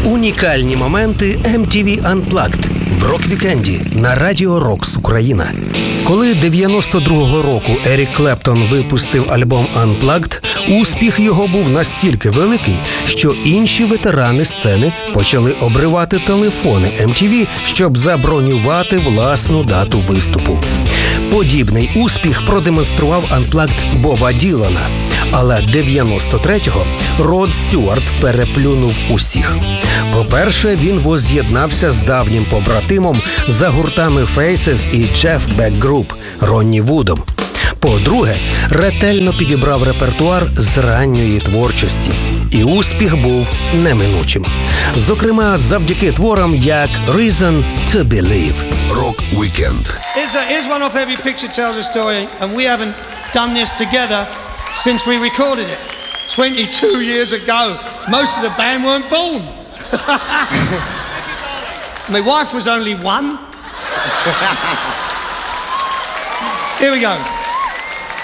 Унікальні моменти MTV Unplugged в рок-вікенді на Радіо Рокс Україна. Коли 92-го року Ерік Клептон випустив альбом Unplugged, успіх його був настільки великий, що інші ветерани сцени почали обривати телефони MTV, щоб забронювати власну дату виступу. Подібний успіх продемонстрував Unplugged Боба Ділана. Але 93-го Род Стюарт переплюнув усіх. По-перше, він возз'єднався з давнім побратимом за гуртами Faces і Jeff Beck Group Ронні Вудом. По-друге, ретельно підібрав репертуар з ранньої творчості. І успіх був неминучим. Зокрема, завдяки творам як «Reason to Believe». Rock Weekend. Here's one off Every Picture Tells a Story, and we haven't done this together since we recorded it 22 years ago. Most of the band weren't born. My wife was only one. Here we go.